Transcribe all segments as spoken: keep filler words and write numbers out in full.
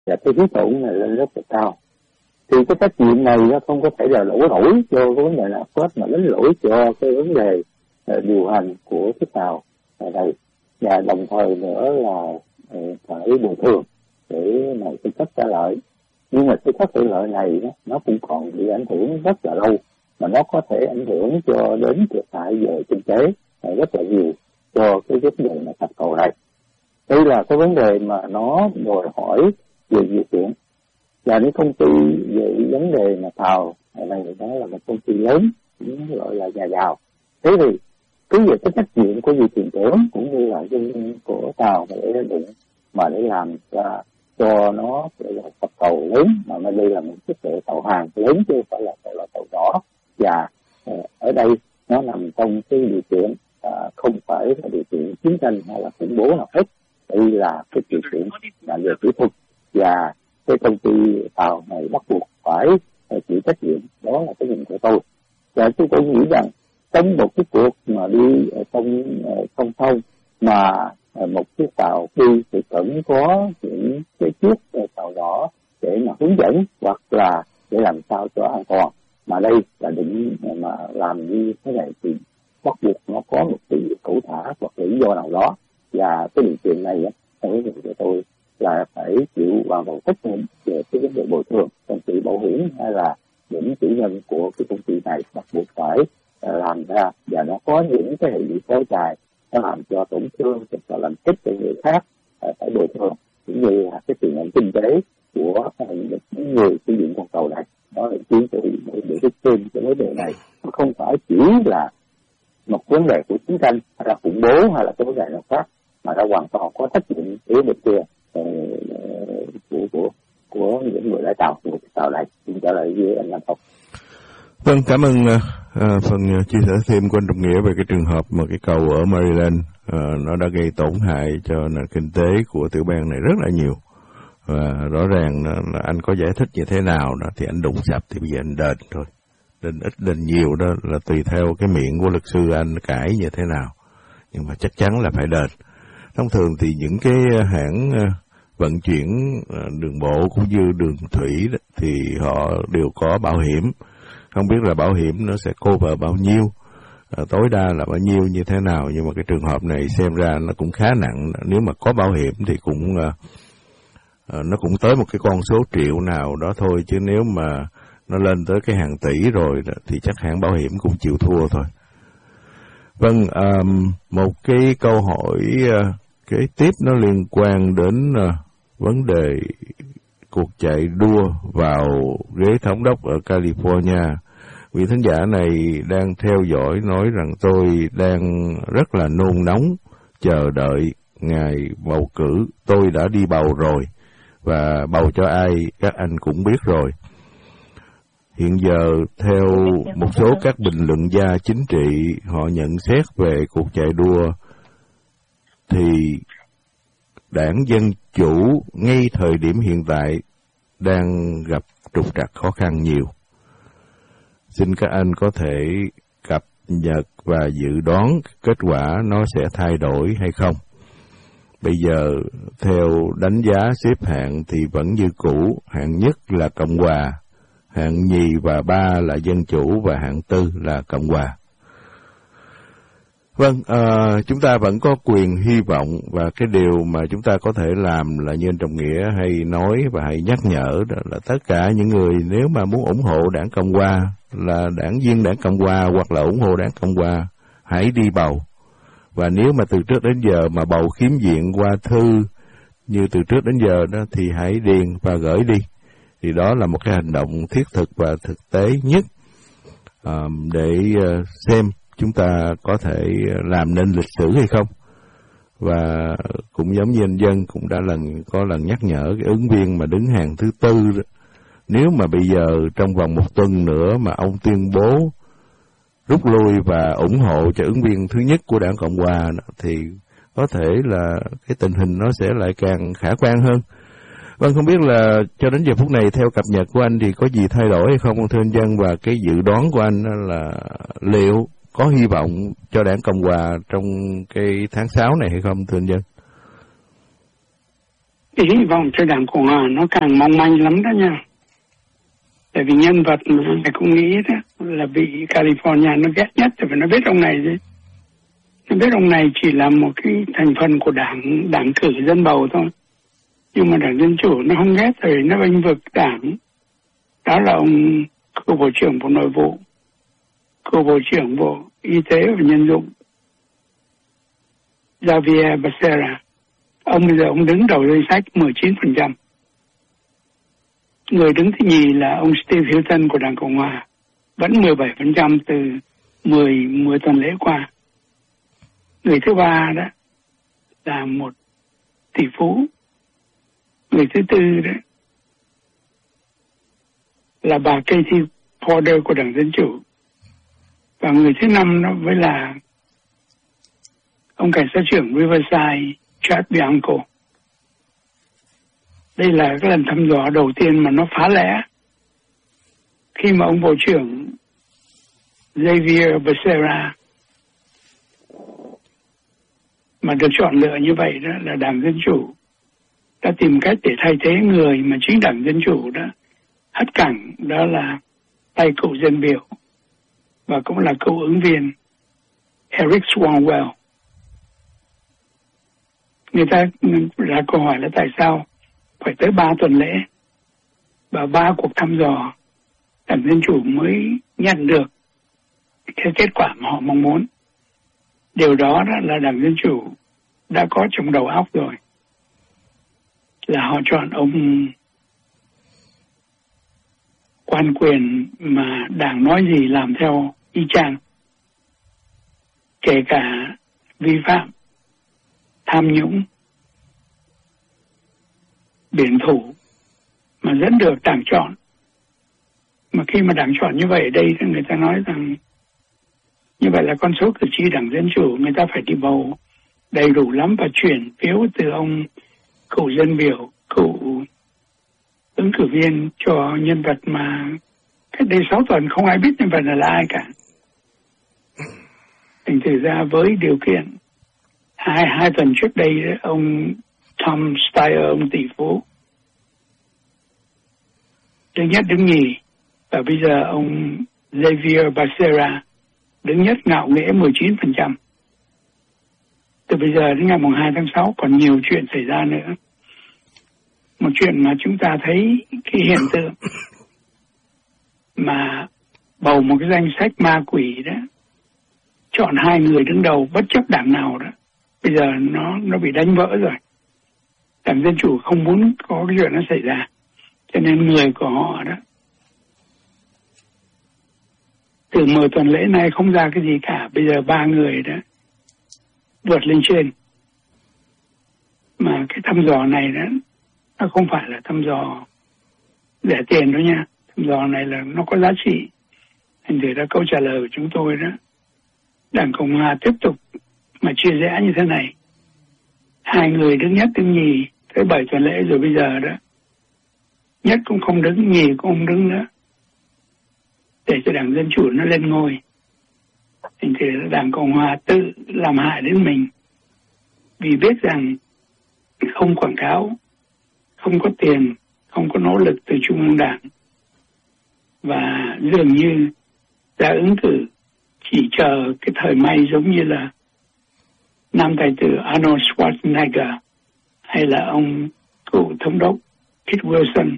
và cái phí tổn này lên rất là cao. Thì cái trách nhiệm này nó không có thể là đổ lỗi cho cái vấn đề nào hết, mà đánh lỗi cho cái vấn đề uh, điều hành của cái tàu này, và đồng thời nữa là uh, phải bồi thường để mà cái cách trả lợi. Nhưng mà cái cách trả lợi này đó, nó cũng còn bị ảnh hưởng rất là lâu, mà nó có thể ảnh hưởng cho đến thiệt hại về kinh tế rất là nhiều cho cái vấn đề mà sập cầu này. Đây là cái vấn đề mà nó đòi hỏi về điều kiện. Và những công ty về vấn đề mà tàu này đó là một công ty lớn, cũng gọi là nhà giàu. Thế thì cứ về cái trách nhiệm của vị thuyền trưởng cũng như là dân của tàu mà để đụng mà để làm ra cho nó là sập cầu lớn, mà đây là một cái tàu hàng lớn chứ không phải là tàu, tàu nhỏ. Và ở đây nó nằm trong cái điều kiện à, không phải là điều kiện chiến tranh hay là khủng bố nào hết. Đây là cái điều kiện là về kỹ thuật, và cái công ty tàu này bắt buộc phải chịu trách nhiệm. Đó là cái nhìn của tôi. Và tôi cũng nghĩ rằng trong một cái cuộc mà đi trong song song mà một chiếc tàu đi thì vẫn có những cái chiếc tàu nhỏ để mà hướng dẫn hoặc là để làm sao cho an toàn. Mà đây là định mà làm như thế này thì bắt buộc nó có một cái cẩu thả hoặc lý do nào đó, và cái điều kiện này theo ý của tôi là phải chịu hoàn toàn trách nhiệm về cái vấn đề bồi thường. Công ty bảo hiểm hay là những chủ nhân của cái công ty này bắt buộc phải làm ra, và nó có những cái hệ lụy kéo dài nó làm cho tổn thương và làm chết cho người khác phải bồi thường, cũng như là cái tiền năng kinh tế của những người sử dụng con tàu này. Đó là kiến tôi để cái thêm cái vấn đề này, nó không phải chỉ là một vấn đề của chiến tranh hay là khủng bố hay là cái vấn đề nào khác, mà nó hoàn toàn có trách nhiệm phía bên kia của của của những người lái tàu của tàu này. Xin trả lời với anh Nam Phong. Vâng, cảm ơn uh, phần chia sẻ thêm của anh Trọng Nghĩa về cái trường hợp mà cái cầu ở Maryland uh, nó đã gây tổn hại cho nền kinh tế của tiểu bang này rất là nhiều. Và rõ ràng là anh có giải thích như thế nào đó thì anh đụng sập thì bây giờ anh đền thôi. Đền ít đền nhiều đó là tùy theo cái miệng của luật sư anh cãi như thế nào. Nhưng mà chắc chắn là phải đền. Thông thường thì những cái hãng vận chuyển đường bộ cũng như đường thủy đó, thì họ đều có bảo hiểm. Không biết là bảo hiểm nó sẽ cover bao nhiêu, à, tối đa là bao nhiêu như thế nào. Nhưng mà cái trường hợp này xem ra nó cũng khá nặng. Nếu mà có bảo hiểm thì cũng uh, uh, nó cũng tới một cái con số triệu nào đó thôi. Chứ nếu mà nó lên tới cái hàng tỷ rồi đó, thì chắc hãng bảo hiểm cũng chịu thua thôi. Vâng, um, một cái câu hỏi uh, kế tiếp nó liên quan đến uh, vấn đề cuộc chạy đua vào ghế thống đốc ở California. Vị thính giả này đang theo dõi nói rằng tôi đang rất là nôn nóng chờ đợi ngày bầu cử. Tôi đã đi bầu rồi và bầu cho ai các anh cũng biết rồi. Hiện giờ theo một số các bình luận gia chính trị họ nhận xét về cuộc chạy đua thì đảng Dân Chủ ngay thời điểm hiện tại đang gặp trục trặc khó khăn nhiều. Xin các anh có thể cập nhật và dự đoán kết quả nó sẽ thay đổi hay không? Bây giờ theo đánh giá xếp hạng thì vẫn như cũ, hạng nhất là Cộng Hòa, hạng nhì và ba là Dân Chủ và hạng tư là Cộng Hòa. Vâng, à, chúng ta vẫn có quyền hy vọng, và cái điều mà chúng ta có thể làm là như anh Trọng Nghĩa hay nói và hay nhắc nhở đó là tất cả những người nếu mà muốn ủng hộ đảng Cộng Hòa, là đảng viên đảng Cộng Hòa hoặc là ủng hộ đảng Cộng Hòa, hãy đi bầu. Và nếu mà từ trước đến giờ mà bầu khiếm diện qua thư như từ trước đến giờ đó thì hãy điền và gửi đi. Thì đó là một cái hành động thiết thực và thực tế nhất à, để uh, xem chúng ta có thể làm nên lịch sử hay không. Và cũng giống như anh Dân cũng đã lần có lần nhắc nhở cái ứng viên mà đứng hàng thứ tư đó, nếu mà bây giờ trong vòng một tuần nữa mà ông tuyên bố rút lui và ủng hộ cho ứng viên thứ nhất của đảng Cộng Hòa đó, thì có thể là cái tình hình nó sẽ lại càng khả quan hơn. Vâng, không biết là cho đến giờ phút này theo cập nhật của anh thì có gì thay đổi hay không, thưa anh Dân, và cái dự đoán của anh là liệu có hy vọng cho đảng Cộng Hòa trong cái tháng sáu này hay không, thưa anh Dân? cái hy vọng cho Đảng Cộng Hòa nó càng mong manh lắm đó nha. Tại vì nhân vật mà người cũng nghĩ đó là bị California nó ghét nhất, tại vì nó biết ông này chứ. Nó biết ông này chỉ là một cái thành phần của đảng đảng cử dân bầu thôi. Nhưng mà Đảng Dân Chủ nó không ghét, rồi nó bênh vực đảng. Đó là ông cựu Bộ trưởng Bộ Nội vụ, cựu Bộ trưởng Bộ Y tế và Nhân dụng Xavier Becerra. Ông bây giờ ông đứng đầu danh sách mười chín phần trăm. Người đứng thứ nhì là ông Steve Hilton của Đảng Cộng Hòa, vẫn mười bảy phần trăm từ mười, mười tuần lễ qua. Người thứ ba đó là một tỷ phú. Người thứ tư đó là bà Katie Porter của Đảng Dân Chủ. Và người thứ năm đó với là ông cảnh sát trưởng Riverside Chad Bianco. Đây là cái lần thăm dò đầu tiên mà nó phá lẽ. Khi mà ông Bộ trưởng Xavier Becerra mà được chọn lựa như vậy đó là Đảng Dân Chủ đã tìm cách để thay thế người mà chính Đảng Dân Chủ đó hất cẳng, đó là tay cựu dân biểu và cũng là cựu ứng viên Eric Swalwell. Người ta đặt câu hỏi là tại sao phải tới ba tuần lễ và ba cuộc thăm dò Đảng Dân Chủ mới nhận được cái kết quả mà họ mong muốn. Điều đó, đó là Đảng Dân Chủ đã có trong đầu óc rồi, là họ chọn ông quan quyền mà Đảng nói gì làm theo y chang, kể cả vi phạm, tham nhũng, biển thủ mà vẫn được Đảng chọn. Mà khi mà Đảng chọn như vậy, đây thì người ta nói rằng như vậy là con số cử tri Đảng Dân Chủ người ta phải đi bầu đầy đủ lắm và chuyển phiếu từ ông cựu dân biểu, cựu ứng cử viên cho nhân vật mà cách đây sáu tuần không ai biết nhân vật là ai cả. Thành thử ra với điều kiện hai, hai tuần trước đây ông Tom Steyer, ông tỷ phú đứng nhất đứng nhì, và bây giờ ông Xavier Becerra đứng nhất ngạo nghễ mười chín phần trăm. Từ bây giờ đến ngày mùng hai tháng sáu còn nhiều chuyện xảy ra nữa. Một chuyện mà chúng ta thấy cái hiện tượng mà bầu một cái danh sách ma quỷ đó, chọn hai người đứng đầu bất chấp đảng nào đó, bây giờ nó nó bị đánh vỡ rồi. Đảng Dân Chủ không muốn có cái chuyện nó xảy ra, cho nên người của họ đó từ mười tuần lễ này không ra cái gì cả. Bây giờ ba người đó vượt lên trên. Mà cái thăm dò này đó, nó không phải là thăm dò rẻ tiền đâu nha. Thăm dò này là nó có giá trị. Thành thử ra câu trả lời của chúng tôi đó, Đảng Cộng Hòa tiếp tục mà chia rẽ như thế này, hai người đứng nhất đứng nhì tới bảy tuần lễ rồi, bây giờ đó nhất cũng không đứng, nhì cũng không đứng nữa, để cho Đảng Dân Chủ nó lên ngôi. Thành thử Đảng Cộng Hòa tự làm hại đến mình, vì biết rằng không quảng cáo, không có tiền, không có nỗ lực từ Trung ương Đảng, và dường như ra ứng cử chỉ chờ cái thời may, giống như là nam tài tử Arnold Schwarzenegger hay là ông cựu thống đốc Kit Wilson.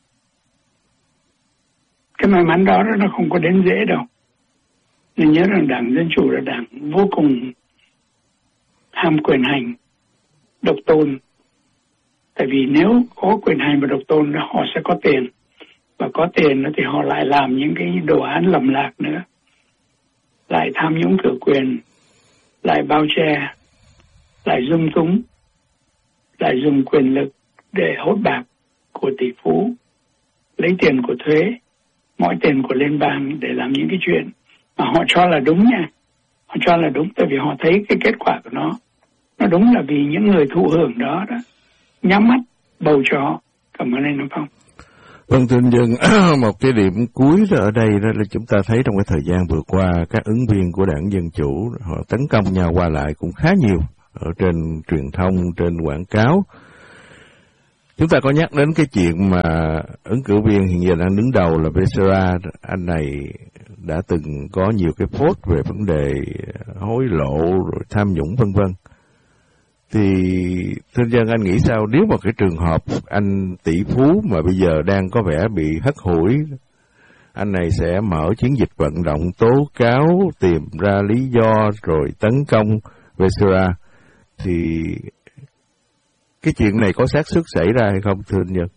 Cái may mắn đó nó không có đến dễ đâu. Nên nhớ rằng Đảng Dân Chủ là đảng vô cùng ham quyền hành, độc tôn. Tại vì nếu có quyền hành và độc tôn, họ sẽ có tiền. Và có tiền thì họ lại làm những cái đồ án lầm lạc nữa. Lại tham nhũng cử quyền, lại bao che, lại dung túng, lại dùng quyền lực để hốt bạc của tỷ phú, lấy tiền của thuế, mọi tiền của liên bang để làm những cái chuyện mà họ cho là đúng nha. Họ cho là đúng tại vì họ thấy cái kết quả của nó. Nó đúng là vì những người thụ hưởng đó, đó nhắm mắt bầu cho họ. Cảm ơn anh Nam Phong. Vâng, thưa anh Dân, một cái điểm cuối ở đây đó là chúng ta thấy trong cái thời gian vừa qua, các ứng viên của Đảng Dân Chủ họ tấn công nhau qua lại cũng khá nhiều ở trên truyền thông, trên quảng cáo. Chúng ta có nhắc đến cái chuyện mà ứng cử viên hiện giờ đang đứng đầu là Becerra, anh này đã từng có nhiều cái post về vấn đề hối lộ rồi tham nhũng vân vân. Thì thưa dân, anh nghĩ sao nếu mà cái trường hợp anh tỷ phú mà bây giờ đang có vẻ bị hất hủi, anh này sẽ mở chiến dịch vận động tố cáo, tìm ra lý do rồi tấn công Becerra, thì cái chuyện này có xác suất xảy ra hay không thưa anh Nhân?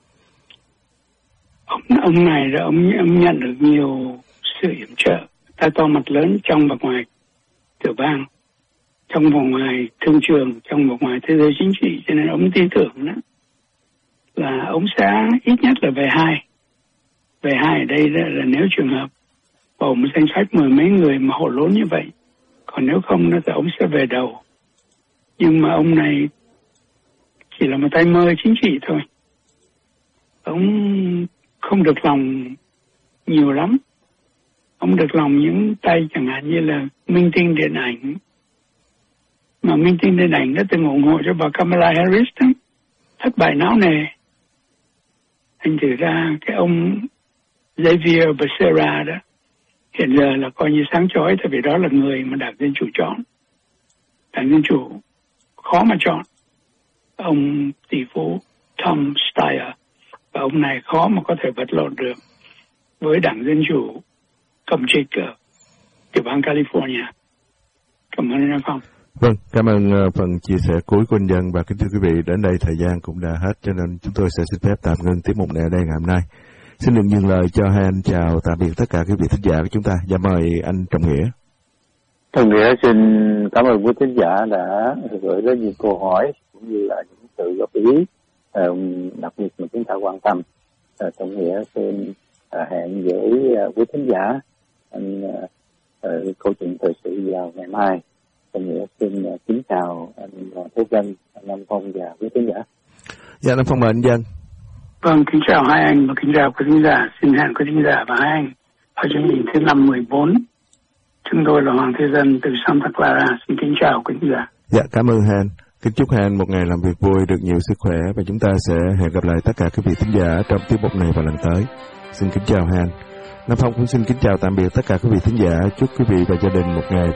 Ông, ông này là ông, ông nhận được nhiều sự yểm trợ tay to mặt lớn trong và ngoài tiểu bang, trong và ngoài thương trường, trong và ngoài thế giới chính trị, cho nên ông tin tưởng đó là ông sẽ ít nhất là về hai. Về hai ở đây là, là nếu trường hợp bầu một danh sách mười mấy người mà hổ lốn như vậy, còn nếu không thì ông sẽ về đầu. Nhưng mà ông này chỉ là một tay mơ chính trị thôi. Ông không được lòng nhiều lắm. Ông được lòng những tay chẳng hạn như là minh tinh điện ảnh. Mà minh tinh điện ảnh đã từng ủng hộ cho bà Kamala Harris đó. Thất bại não nề. Thành thử ra cái ông Xavier Becerra đó hiện giờ là coi như sáng chói, tại vì đó là người mà Đảng Dân Chủ chọn. Đảng Dân Chủ khó mà chọn ông tỷ phú Tom Steyer, và ông này khó mà có thể vật lộn được với Đảng Dân Chủ cầm trịch ở tiểu bang California. Cảm ơn anh Phong. Vâng, cảm ơn uh, phần chia sẻ cuối của anh Dân, và kính thưa quý vị, đến đây thời gian cũng đã hết, cho nên chúng tôi sẽ xin phép tạm ngưng tiết mục này ở đây ngày hôm nay. Xin đừng dừng lời cho hai anh chào tạm biệt tất cả quý vị thính giả của chúng ta. Và mời anh Trọng Nghĩa. Trọng Nghĩa xin cảm ơn quý thính giả đã gửi đến những câu hỏi cũng như là những sự góp ý đặc biệt mà chúng ta quan tâm. Trọng Nghĩa xin hẹn với quý thính giả anh câu chuyện thời sự vào ngày mai. Trọng Nghĩa xin kính chào anh Thế Dân, anh Nam Phong và quý thính giả. Dạ, Nam Phong mời anh Dân. Vâng, kính chào hai anh và kính chào quý thính giả. Xin hẹn quý thính giả và hai anh ở chương trình thứ năm mười bốn. Chúng tôi là Hoàng Thế Dân từ Santa Clara. Xin kính chào quý thính giả. Dạ, cảm ơn Han. Kính chúc Han một ngày làm việc vui, được nhiều sức khỏe, và chúng ta sẽ hẹn gặp lại tất cả quý vị thính giả trong tiết mục này vào lần tới. Xin kính chào Han. Nam Phong cũng xin kính chào tạm biệt tất cả quý vị thính giả. Chúc quý vị và gia đình một ngày